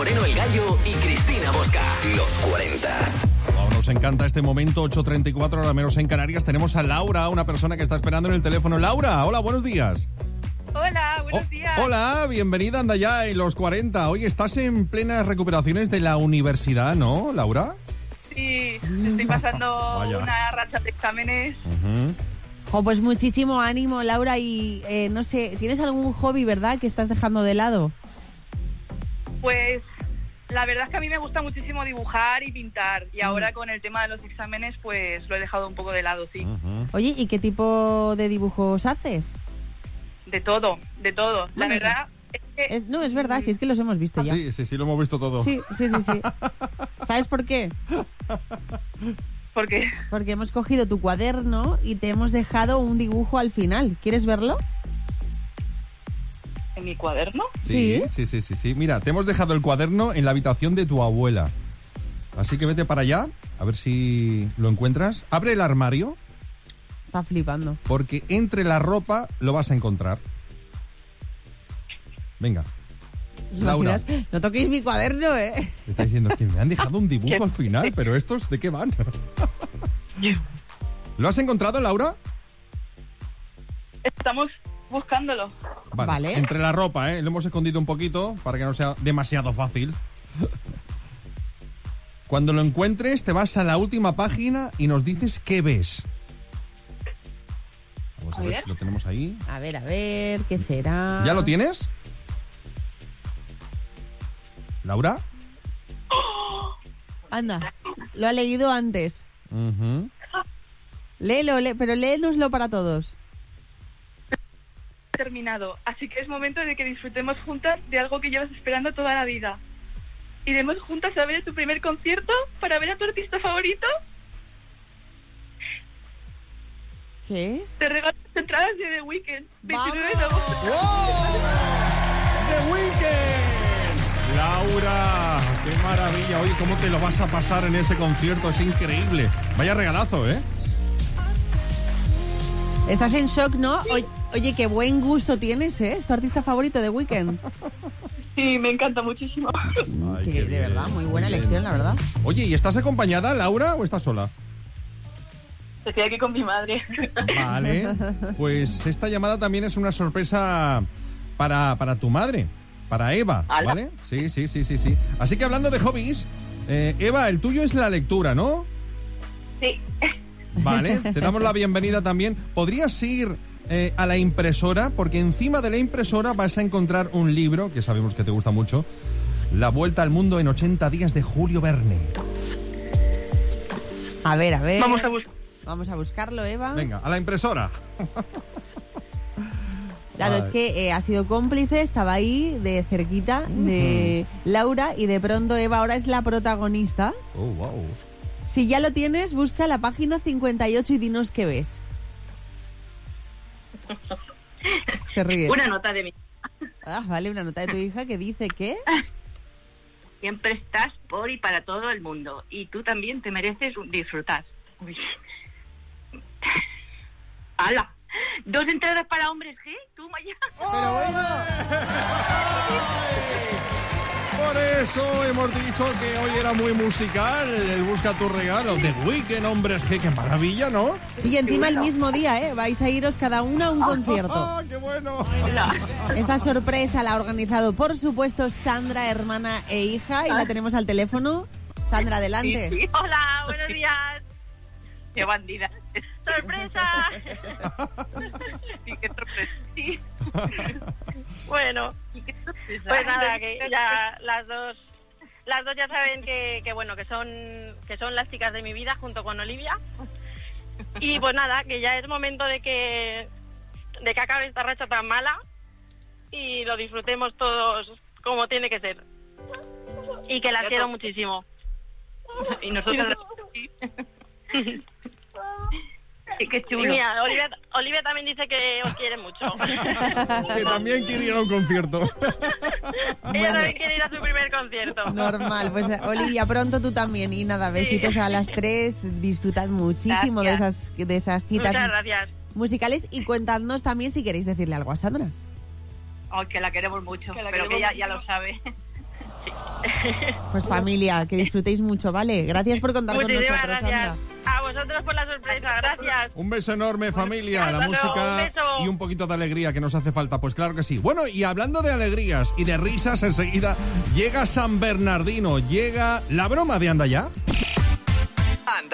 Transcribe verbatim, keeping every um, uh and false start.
Moreno el Gallo y Cristina Bosca. Los cuarenta. Oh, nos encanta este momento, ocho treinta y cuatro, ahora menos en Canarias. Tenemos a Laura, una persona que está esperando en el teléfono. Laura, hola, buenos días. Hola, buenos Oh, días. hola, bienvenida, anda ya en los cuarenta. Oye, estás en plenas recuperaciones de la universidad, ¿no, Laura? Sí, estoy pasando Vaya. una racha de exámenes. Uh-huh. Jo, pues muchísimo ánimo, Laura, y eh, no sé, ¿tienes algún hobby, verdad, que estás dejando de lado? Pues la verdad es que a mí me gusta muchísimo dibujar y pintar. Y Mm. ahora con el tema de los exámenes, pues lo he dejado un poco de lado, sí. Uh-huh. Oye, ¿y qué tipo de dibujos haces? De todo, de todo. La Bueno, verdad es que... Es, no, es verdad, si es que los hemos visto ya. Sí, sí, sí, lo hemos visto todo. Sí, sí, sí, sí. ¿Sabes por qué? Porque Porque hemos cogido tu cuaderno y te hemos dejado un dibujo al final. ¿Quieres verlo? en mi cuaderno... Sí, Sí. sí, sí, sí, sí. Mira, te hemos dejado el cuaderno en la habitación de tu abuela. Así que vete para allá, a ver si lo encuentras. Abre el armario, Está flipando. porque entre la ropa lo vas a encontrar. Venga. ¿Te Laura. imaginas? No toquéis mi cuaderno, ¿eh? Me está diciendo que me han dejado un dibujo al final, pero estos, ¿de qué van? ¿Lo has encontrado, Laura? Estamos buscándolo. Vale. Entre la ropa, ¿eh? Lo hemos escondido un poquito para que no sea demasiado fácil. Cuando lo encuentres, te vas a la última página y nos dices qué ves. Vamos a, A ver ver. si lo tenemos ahí. A ver, a ver, ¿qué será? ¿Ya lo tienes? ¿Laura? Anda, lo ha leído antes. Ujú. Léelo, lé- pero léenoslo para todos. Terminado. Así que es momento de que disfrutemos juntas de algo que llevas esperando toda la vida. ¿Iremos juntas a ver tu primer concierto para ver a tu artista favorito? ¿Qué es? Te regalo las entradas de The Weeknd. veintinueve de ¡Vamos! agosto. ¡Wow! ¡The Weeknd! Laura, qué maravilla. Oye, ¿cómo te lo vas a pasar en ese concierto? Es increíble. Vaya regalazo, ¿eh? Estás en shock, ¿no? Oye, oye, qué buen gusto tienes, ¿eh? Es tu artista favorito de Weekend. Sí, me encanta muchísimo. Ay, Que qué de bien, verdad, muy buena bien. elección, la verdad. Oye, ¿y estás acompañada, Laura, o estás sola? Estoy aquí con mi madre. Vale. Pues esta llamada también es una sorpresa para, para tu madre, para Eva, ¡Hala! ¿vale? Sí, sí, sí, sí, sí. Así que hablando de hobbies, eh, Eva, el tuyo es la lectura, ¿no? Sí. Vale, te damos la bienvenida también. ¿Podrías ir eh, a la impresora? Porque encima de la impresora vas a encontrar un libro, que sabemos que te gusta mucho, La Vuelta al Mundo en ochenta días de Julio Verne. A ver, a ver. Vamos a buscar. Vamos a buscarlo, Eva. Venga, a la impresora. Claro, Ay. es que eh, ha sido cómplice, estaba ahí de cerquita de Laura y de pronto Eva ahora es la protagonista. Oh, wow. Si ya lo tienes, busca la página cincuenta y ocho y dinos qué ves. Se ríe. Una nota de mí. Ah, vale, una nota de tu hija que dice que... Siempre estás por y para todo el mundo. Y tú también te mereces un- disfrutar. Uy. ¡Hala! Dos entradas para hombres G. Tú, Maya. Pero bueno, Por eso hemos dicho que hoy era muy musical el Busca tu regalo de Weekend, hombres, qué, qué maravilla, ¿no? sí, encima el mismo día, ¿eh? Vais a iros cada una a un concierto. ¡Ah, qué bueno! Esta sorpresa la ha organizado, por supuesto, Sandra, hermana e hija, y la tenemos al teléfono. Sandra, adelante. Sí, sí. Hola, buenos días. ¡Qué bandida! ¡Sorpresa! Sí, qué sorpresa. Sí. Bueno, pues nada, que ya las dos las dos ya saben que, que bueno, que son que son las chicas de mi vida junto con Olivia. Y pues nada, que ya es momento de que de que acabe esta racha tan mala y lo disfrutemos todos como tiene que ser. Y que las quiero muchísimo. Y nosotros... Sí, qué Y chulo. mira, Olivia, Olivia también dice que os quiere mucho. Que también quiere ir a un concierto. Ella también quiere ir a su primer concierto. Normal, pues Olivia, pronto tú también. Y nada, besitos a las tres. Disfrutad muchísimo de esas, de esas citas Muchas gracias. musicales y contadnos también si queréis decirle algo a Sandra. Oh, que la queremos mucho, Que la pero queremos que ella ya mucho. lo sabe. sí. Pues familia, que disfrutéis mucho, ¿vale? Gracias por contar con Muchísimas nosotros, gracias. Sandra. A vosotros por la sorpresa, gracias. Un beso enorme, familia. hasta La luego, música un beso. y un poquito de alegría que nos hace falta. Pues claro que sí. Bueno, y hablando de alegrías y de risas, enseguida llega San Bernardino, llega la broma de Anda Ya.